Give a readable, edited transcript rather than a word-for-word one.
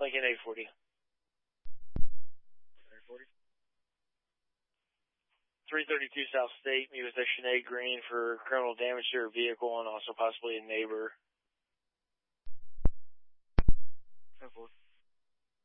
Lincoln 840. 840. 332 South State, meet with a Sinead Green for criminal damage to her vehicle and also possibly a neighbor. 10-4.